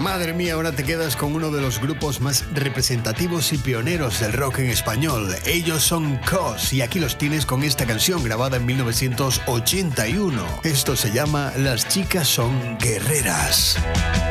Madre mía, ahora te quedas con uno de los grupos más representativos y pioneros del rock en español. Ellos son COS y aquí los tienes con esta canción grabada en 1981. Esto se llama Las chicas son guerreras.